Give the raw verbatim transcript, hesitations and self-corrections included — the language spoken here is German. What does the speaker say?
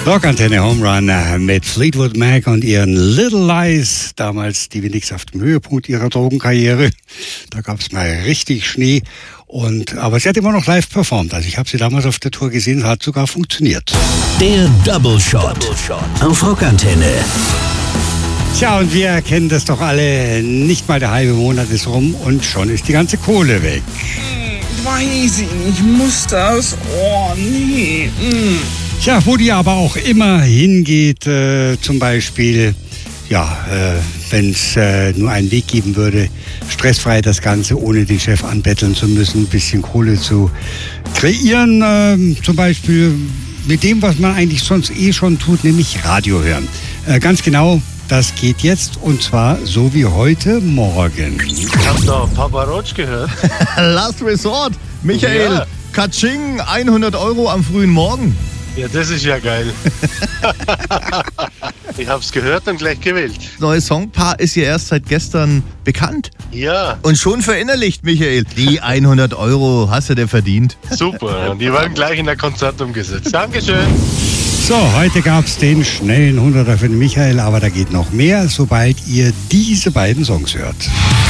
Rockantenne Home Run mit Fleetwood Mac und ihren Little Lies. Damals die wenigstens auf dem Höhepunkt ihrer Drogenkarriere. Da gab es mal richtig Schnee. Und, aber sie hat immer noch live performt. Also ich habe sie damals auf der Tour gesehen, hat sogar funktioniert. Der Double Shot, Double Shot auf Rockantenne. Tja, und wir kennen das doch alle. Nicht mal der halbe Monat ist rum und schon ist die ganze Kohle weg. Ich weiß ich nicht, muss das? Oh, nee. Mm. Tja, wo die aber auch immer hingeht, äh, zum Beispiel, ja, äh, wenn es äh, nur einen Weg geben würde, stressfrei das Ganze, ohne den Chef anbetteln zu müssen, ein bisschen Kohle zu kreieren, äh, zum Beispiel mit dem, was man eigentlich sonst eh schon tut, nämlich Radio hören. Äh, ganz genau, das geht jetzt und zwar so wie heute Morgen. Hast du Papa Roach gehört? Last Resort, Michael, Ja. Katsching, hundert Euro am frühen Morgen. Ja, das ist ja geil. Ich hab's gehört und gleich gewählt. Das neue Songpaar ist ja erst seit gestern bekannt. Ja, Und schon verinnerlicht, Michael. Die hundert Euro hast du dir verdient. super. Und die werden gleich in der Konzert umgesetzt. Dankeschön. So, heute gab's den schnellen Hunderter für den Michael, aber da geht noch mehr, sobald ihr diese beiden Songs hört.